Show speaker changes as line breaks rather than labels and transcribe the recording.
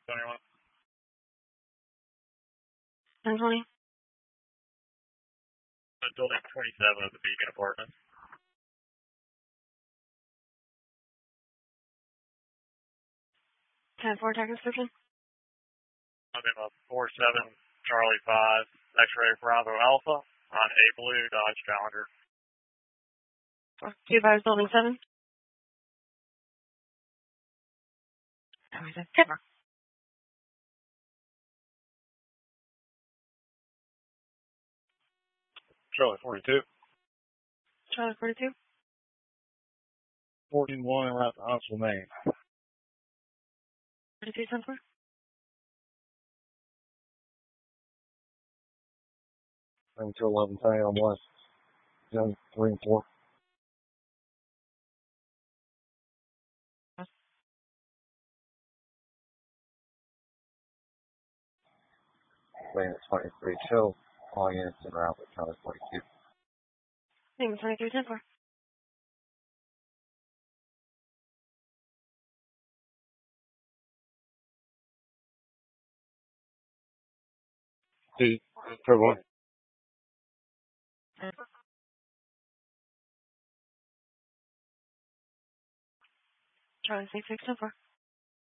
21.
1020.
Building 27 of the Beacon Apartments.
10-4 tech description.
November 47 Charlie 5 X-ray Bravo Alpha on a blue Dodge Challenger.
25 building 7. Cover.
Charlie 42.
Charlie 42.
41 right to Huntsville, Maine.
42 10-4.
Until 11 on West. Young 3 and 4. Lane 23 chill. All units in route with Charlie 42.
Name 23 10-4.
Two for 1.
Charlie 66 10-4.